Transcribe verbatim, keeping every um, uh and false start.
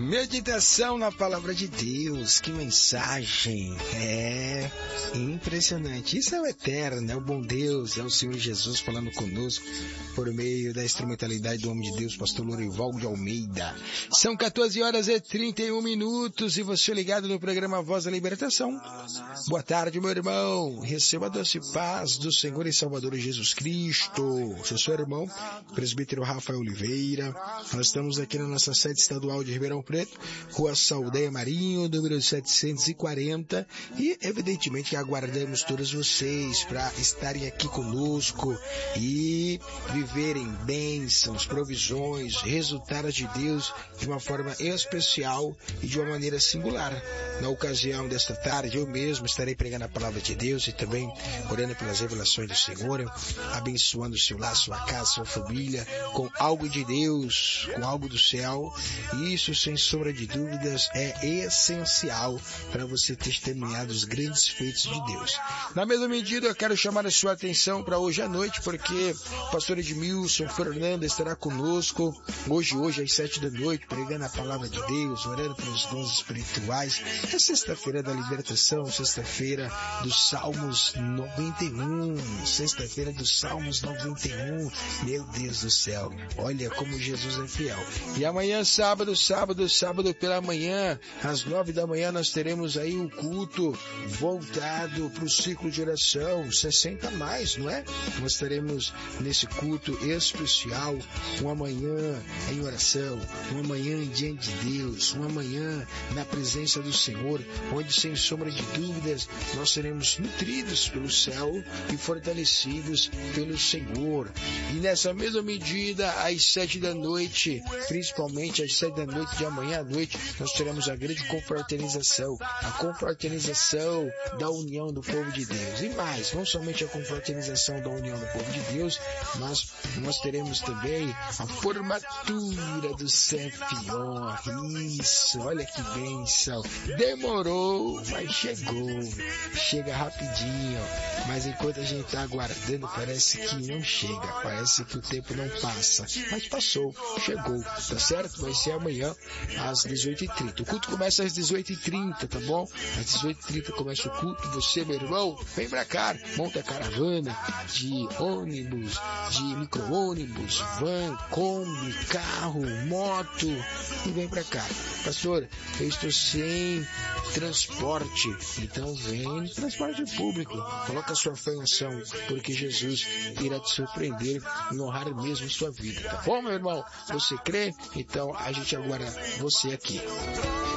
Meditação na Palavra de Deus, que mensagem, é impressionante. Isso é o eterno, é o bom Deus, é o Senhor Jesus falando conosco por meio da instrumentalidade do homem de Deus, pastor Lorival de Almeida. São quatorze horas e trinta e um minutos e você ligado no programa Voz da Libertação. Boa tarde, meu irmão, receba a doce paz do Senhor e Salvador Jesus Cristo. Sou seu irmão, presbítero Rafael Oliveira. Nós estamos aqui na nossa sede estadual de Ribeirão Preto, Rua Saldeia Marinho, número setecentos e quarenta, e evidentemente aguardamos todos vocês para estarem aqui conosco e viverem bênçãos, provisões, resultados de Deus de uma forma especial e de uma maneira singular. Na ocasião desta tarde, eu mesmo estarei pregando a palavra de Deus e também orando pelas revelações do Senhor, abençoando o seu lar, sua casa, sua família, com algo de Deus, com algo do céu. Isso, sem sombra de dúvidas, é essencial para você testemunhar dos grandes feitos de Deus. Na mesma medida, eu quero chamar a sua atenção para hoje à noite, porque o pastor Edmilson Fernanda estará conosco hoje, hoje às sete da noite, pregando a palavra de Deus, orando pelos dons espirituais. É sexta-feira da libertação, sexta-feira dos Salmos noventa e um, sexta-feira dos Salmos noventa e um. Meu Deus do céu, olha como Jesus é fiel. E amanhã, sábado, sábado, sábado pela manhã, às nove da manhã, nós teremos aí o culto voltado para o ciclo de oração, sessenta a mais, não é? Nós teremos nesse culto especial, uma manhã em oração, uma manhã diante de Deus, uma manhã na presença do Senhor, onde sem sombra de dúvidas nós seremos nutridos pelo céu e fortalecidos pelo Senhor. E nessa mesma medida, às sete da noite, principalmente às sete da noite de amanhã à noite, nós teremos a grande confraternização, a confraternização da união do povo de Deus. E mais, não somente a confraternização da união do povo de Deus, mas nós teremos também a formatura do C F O. Isso, olha que bênção. Demorou, mas chegou. Chega rapidinho. Mas enquanto a gente está aguardando, parece que não chega. Parece que o tempo não passa. Mas passou, chegou, tá certo? Vai ser amanhã às dezoito e trinta. O culto começa às dezoito e trinta, tá bom? Às dezoito e trinta começa o culto. Você, meu irmão, vem pra cá. Monta a caravana de ônibus, de micro-ônibus, van, Kombi, carro, moto e vem pra cá. Pastor, eu estou sem transporte, então vem no transporte público. Coloca a sua fé em ação, porque Jesus irá te surpreender e honrar mesmo sua vida, tá bom, meu irmão? Você crê? Então a gente aguarda você aqui.